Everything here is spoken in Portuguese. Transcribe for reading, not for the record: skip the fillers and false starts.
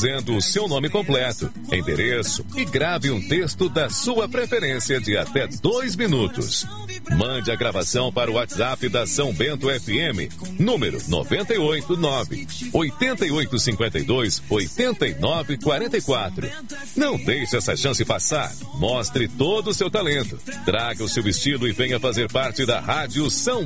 dizendo o seu nome completo, endereço e grave um texto da sua preferência de até 2 minutos. Mande a gravação para o WhatsApp da São Bento FM, número 989-8852-8944. Não deixe essa chance passar. Mostre todo o seu talento. Traga o seu estilo e venha fazer parte da Rádio São